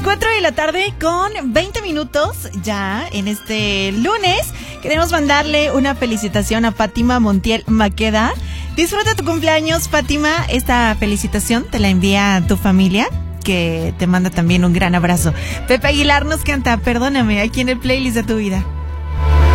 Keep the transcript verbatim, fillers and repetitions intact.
cuatro de la tarde con veinte minutos ya en este lunes. Queremos mandarle una felicitación a Fátima Montiel Maqueda. Disfruta tu cumpleaños, Fátima. Esta felicitación te la envía tu familia, que te manda también un gran abrazo. Pepe Aguilar nos canta Perdóname, aquí en el playlist de tu vida.